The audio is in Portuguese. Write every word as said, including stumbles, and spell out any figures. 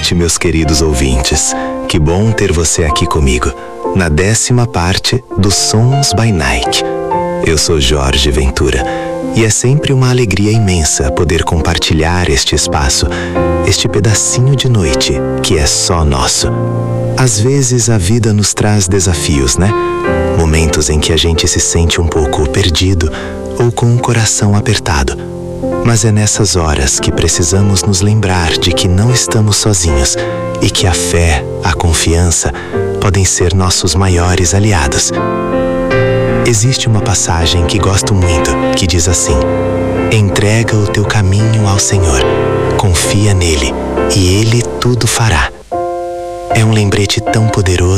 noite, meus queridos ouvintes. Que bom ter você aqui comigo, na décima parte do Sons by Nike. Eu sou Jorge Ventura e é sempre uma alegria imensa poder compartilhar este espaço, este pedacinho de noite que é só nosso. Às vezes a vida nos traz desafios, né? Momentos em que a gente se sente um pouco perdido ou com o coração apertado. Mas é nessas horas que precisamos nos lembrar de que não estamos sozinhos e que a fé, a confiança podem ser nossos maiores aliados. Existe uma passagem que gosto muito, que diz assim: entrega o teu caminho ao Senhor, confia nele e ele tudo fará. É um lembrete tão poderoso